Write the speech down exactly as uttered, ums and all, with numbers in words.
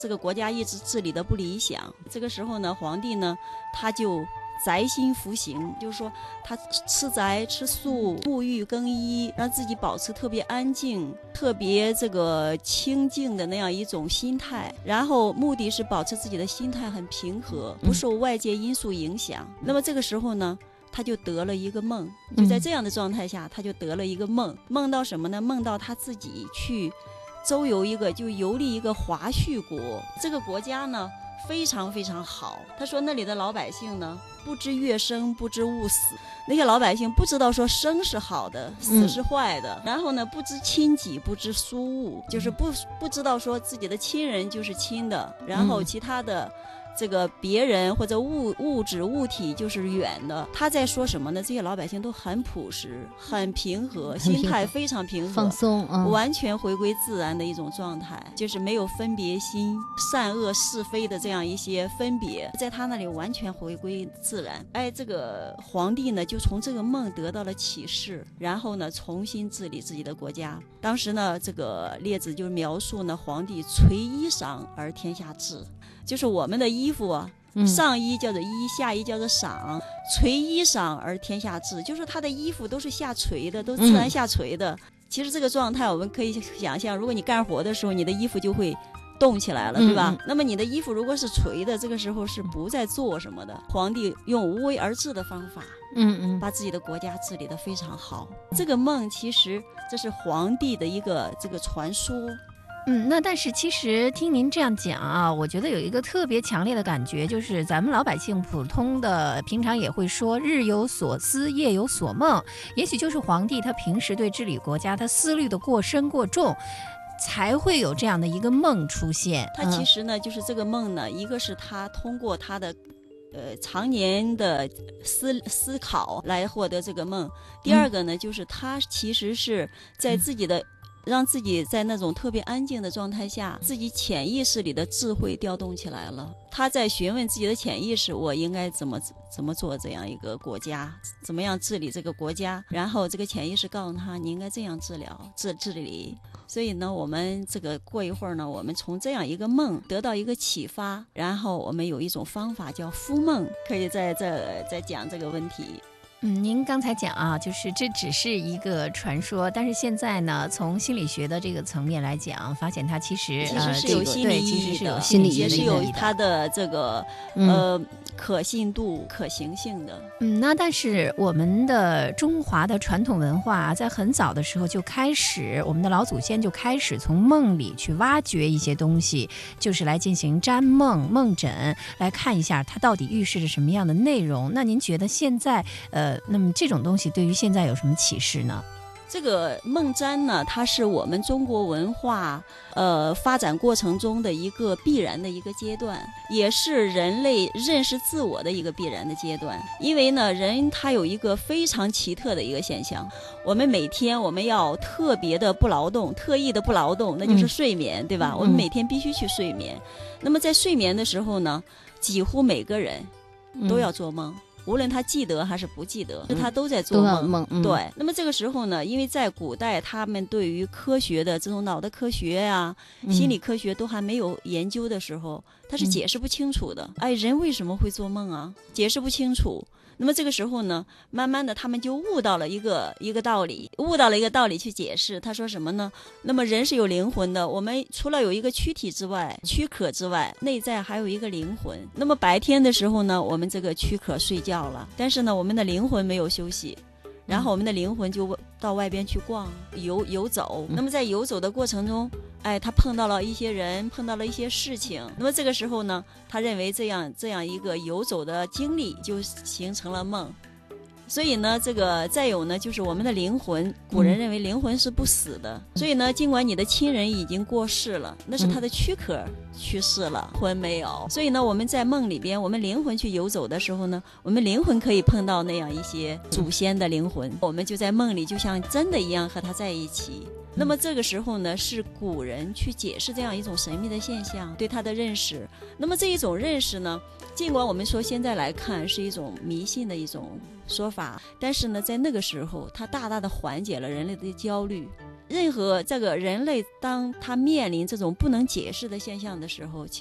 这个国家一直治理的不理想。这个时候呢，皇帝呢他就宅心服刑，就是说他吃宅吃素，沐浴更衣，让自己保持特别安静特别这个清静的那样一种心态，然后目的是保持自己的心态很平和，不受外界因素影响。嗯、那么这个时候呢，他就得了一个梦，就在这样的状态下，他就得了一个梦，梦到什么呢？梦到他自己去周游一个，就游历一个华胥国。这个国家呢非常非常好，他说那里的老百姓呢不知乐生，不知物死。那些老百姓不知道说生是好的，死是坏的、嗯、然后呢不知亲己，不知疏物，就是不不知道说自己的亲人就是亲的，然后其他的这个别人或者物物质物体就是远的。他在说什么呢？这些老百姓都很朴实，很平和，心态非常平和， 放松、嗯、 完全回归自然的一种状态，就是没有分别心，善恶是非的这样一些分别，在他那里完全回归自然。哎，这个皇帝呢就从这个梦得到了启示，然后呢重新治理自己的国家。当时呢这个列子就描述呢，皇帝垂衣裳而天下治，就是我们的衣服啊，上衣叫做衣，下衣叫做裳，垂衣裳而天下治，就是他的衣服都是下垂的，都自然下垂的、嗯、其实这个状态我们可以想象，如果你干活的时候你的衣服就会动起来了，对吧、嗯、那么你的衣服如果是垂的，这个时候是不在做什么的。皇帝用无为而治的方法，嗯嗯，把自己的国家治理得非常好。这个梦其实这是皇帝的一个这个传说。 嗯，那但是其实听您这样讲啊，我觉得有一个特别强烈的感觉，就是咱们老百姓普通的平常也会说日有所思夜有所梦，也许就是皇帝他平时对治理国家他思虑的过深过重，才会有这样的一个梦出现。 他其实呢、嗯、就是这个梦呢，一个是他通过他的呃常年的思思考来获得这个梦，第二个呢、嗯、就是他其实是在自己的、嗯让自己在那种特别安静的状态下，自己潜意识里的智慧调动起来了。他在询问自己的潜意识，我应该怎么怎么做这样一个国家，怎么样治理这个国家，然后这个潜意识告诉他你应该这样治疗治治理。所以呢我们这个过一会儿呢，我们从这样一个梦得到一个启发，然后我们有一种方法叫敷梦，可以在这再讲这个问题。 嗯，您刚才讲啊，就是这只是一个传说，但是现在呢，从心理学的这个层面来讲，发现它其实其实是有心理意义的， 心理也是有它的这个、嗯、呃可信度、可行性的。 嗯，那但是我们的中华的传统文化在很早的时候就开始，我们的老祖先就开始从梦里去挖掘一些东西，就是来进行占梦、梦诊，来看一下它到底预示着什么样的内容。那您觉得现在呃？那么这种东西对于现在有什么启示呢？ 这个梦占呢，它是我们中国文化呃发展过程中的一个必然的一个阶段，也是人类认识自我的一个必然的阶段。因为呢，人他有一个非常奇特的一个现象，我们每天我们要特别的不劳动，特意的不劳动，那就是睡眠、嗯、对吧、嗯、我们每天必须去睡眠。那么在睡眠的时候呢，几乎每个人都要做梦、嗯，无论他记得还是不记得、嗯、他都在做梦, 梦、嗯、对。那么这个时候呢，因为在古代他们对于科学的这种脑的科学呀、嗯、心理科学都还没有研究的时候，他是解释不清楚的、嗯、哎，人为什么会做梦啊，解释不清楚。那么这个时候呢，慢慢的他们就悟到了一个一个道理，悟到了一个道理去解释。他说什么呢？那么人是有灵魂的，我们除了有一个躯体之外，躯壳之外，内在还有一个灵魂。那么白天的时候呢，我们这个躯壳睡觉了，但是呢我们的灵魂没有休息，然后我们的灵魂就到外边去逛游游走。那么在游走的过程中，哎，他碰到了一些人，碰到了一些事情。那么这个时候呢，他认为这样这样一个游走的经历就形成了梦。所以呢，这个再有呢，就是我们的灵魂，古人认为灵魂是不死的。嗯、所以呢，尽管你的亲人已经过世了，那是他的躯壳去世了，魂没有。所以呢，我们在梦里边，我们灵魂去游走的时候呢，我们灵魂可以碰到那样一些祖先的灵魂，我们就在梦里就像真的一样和他在一起。那么这个时候呢，是古人去解释这样一种神秘的现象，对他的认识。那么这一种认识呢，尽管我们说现在来看是一种迷信的一种说法，但是呢，在那个时候它大大的缓解了人类的焦虑， 任何这个人类当他面临这种不能解释的现象的时候，